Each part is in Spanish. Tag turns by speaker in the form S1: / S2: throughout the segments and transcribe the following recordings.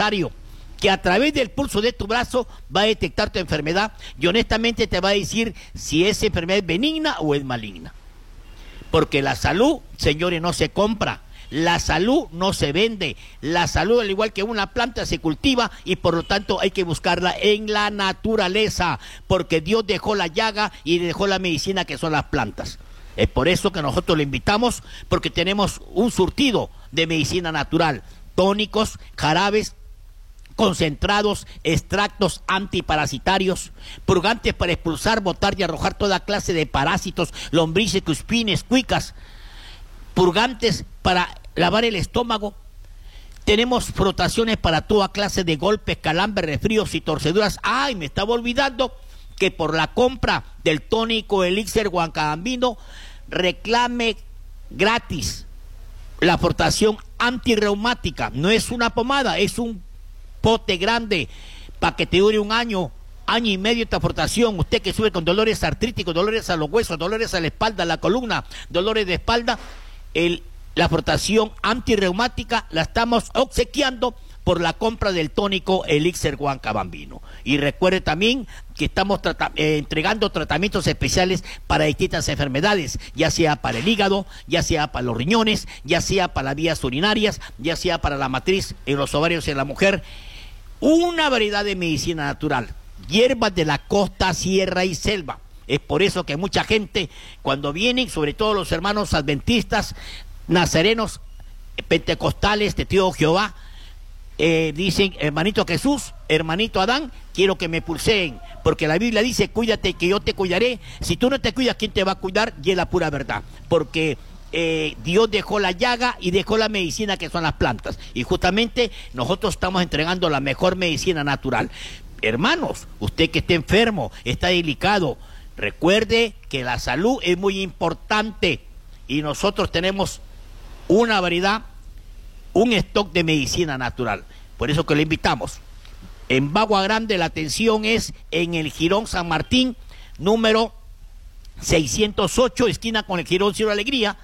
S1: dispensario, que a través del pulso de tu brazo va a detectar tu enfermedad y honestamente te va a decir si esa enfermedad es benigna o es maligna. Porque la salud, señores, no se compra, la salud no se vende, la salud, al igual que una planta, se cultiva y por lo tanto hay que buscarla en la naturaleza, porque Dios dejó la llaga y dejó la medicina, que son las plantas. Es por eso que nosotros le invitamos, porque tenemos un surtido de medicina natural, tónicos, jarabes, concentrados, extractos antiparasitarios, purgantes para expulsar, botar y arrojar toda clase de parásitos, lombrices, cuspines, cuicas, purgantes para lavar el estómago. Tenemos frotaciones para toda clase de golpes, calambres, resfríos y torceduras. ¡Ay, me estaba olvidando que por la compra del tónico Elixir Guancabambino reclame gratis la frotación antirreumática? No es una pomada, es un pote grande para que te dure un año, año y medio esta frotación. Usted que sube con dolores artríticos, dolores a los huesos, dolores a la espalda, a la columna, dolores de espalda, la frotación antirreumática la estamos obsequiando por la compra del tónico Elixir Guancabambino. Y recuerde también que estamos entregando tratamientos especiales para distintas enfermedades, ya sea para el hígado, ya sea para los riñones, ya sea para las vías urinarias, ya sea para la matriz en los ovarios en la mujer. Una variedad de medicina natural, hierbas de la costa, sierra y selva. Es por eso que mucha gente, cuando vienen, sobre todo los hermanos adventistas, nazarenos, pentecostales, testigos de Jehová, dicen: hermanito Jesús, hermanito Adán, quiero que me pulseen, porque la Biblia dice: cuídate que yo te cuidaré. Si tú no te cuidas, ¿quién te va a cuidar? Y es la pura verdad, porque Dios dejó la llaga y dejó la medicina, que son las plantas, y justamente nosotros estamos entregando la mejor medicina natural. Hermanos, usted que esté enfermo, está delicado, recuerde que la salud es muy importante y nosotros tenemos una variedad, un stock de medicina natural. Por eso que le invitamos. En Bagua Grande la atención es en el Jirón San Martín, número 608, esquina con el Jirón Cielo Alegría.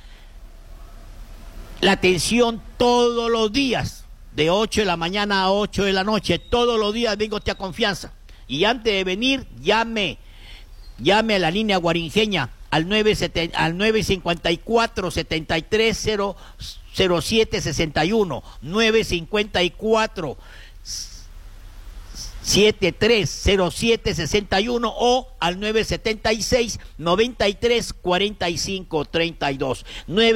S1: La atención todos los días, de 8 de la mañana a 8 de la noche, todos los días. Venga usted a confianza. Y antes de venir, llame a la línea guarinjeña al 954-730761, 954-730761 o al 976-934532,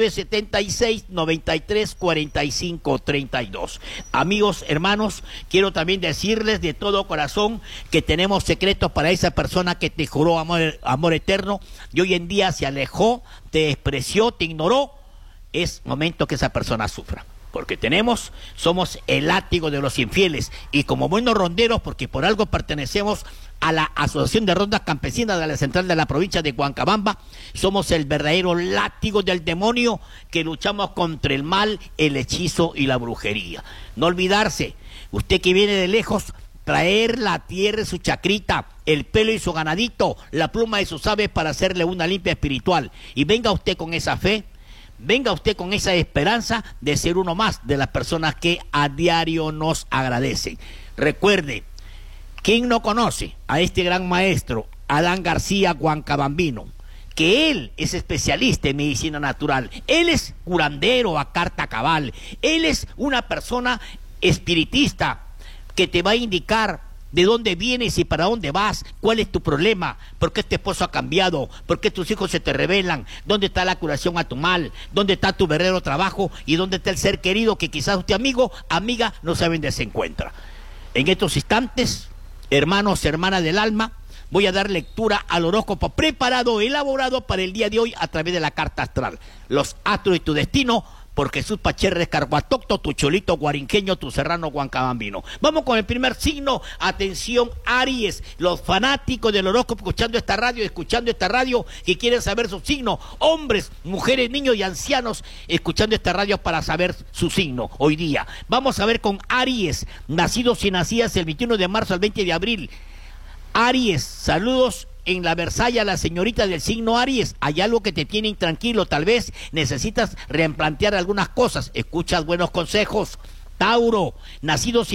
S1: 976-934532. Amigos, hermanos, quiero también decirles de todo corazón que tenemos secretos para esa persona que te juró amor eterno y hoy en día se alejó, te despreció, te ignoró. Es momento que esa persona sufra, porque somos el látigo de los infieles, y como buenos ronderos, porque por algo pertenecemos a la Asociación de Rondas Campesinas de la Central de la provincia de Huancabamba, somos el verdadero látigo del demonio que luchamos contra el mal, el hechizo y la brujería. No olvidarse, usted que viene de lejos, traer la tierra de su chacrita, el pelo y su ganadito, la pluma de sus aves para hacerle una limpia espiritual, y venga usted con esa fe. Venga usted con esa esperanza de ser uno más de las personas que a diario nos agradecen. Recuerde, ¿quién no conoce a este gran maestro, Adán García Guancabambino? Que él es especialista en medicina natural, él es curandero a carta cabal, él es una persona espiritista que te va a indicar de dónde vienes y para dónde vas, cuál es tu problema, por qué tu esposo ha cambiado, por qué tus hijos se te rebelan, dónde está la curación a tu mal, dónde está tu verdadero trabajo y dónde está el ser querido que quizás usted, amigo, amiga, no sabe dónde se encuentra. En estos instantes, hermanos, hermanas del alma, voy a dar lectura al horóscopo preparado, elaborado para el día de hoy a través de la carta astral. Los astros y tu destino, por Jesús Pacherres Carguatocto, tu cholito guarinqueño, tu serrano guancabambino. Vamos con el primer signo. Atención, Aries, los fanáticos del horóscopo escuchando esta radio, que quieren saber su signo, hombres, mujeres, niños y ancianos escuchando esta radio para saber su signo hoy día. Vamos a ver con Aries, nacidos y nacidas el 21 de marzo al 20 de abril. Aries, saludos en la Versalles a la señorita del signo Aries. Hay algo que te tiene intranquilo, tal vez necesitas replantear algunas cosas, escuchas buenos consejos. Tauro, nacidos